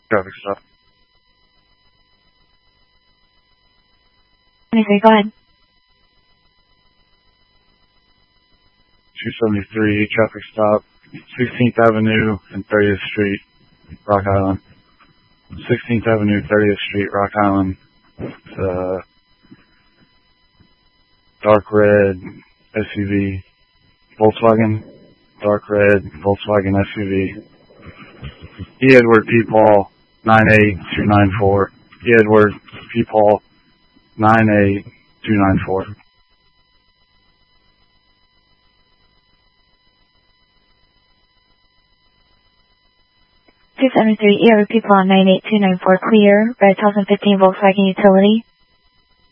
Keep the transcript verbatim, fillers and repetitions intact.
Traffic stop. twenty-three, go ahead. two seventy-three, traffic stop, sixteenth Avenue and thirtieth Street, Rock Island. sixteenth Avenue, thirtieth Street, Rock Island. It's a dark red S U V, Volkswagen, dark red Volkswagen S U V. E. Edward P. Paul, nine eight two nine four. E. Edward P. Paul, nine eight two nine four. two seventy-three, E. Edward P. Paul, nine eight two nine four, clear, red two thousand fifteen Volkswagen Utility.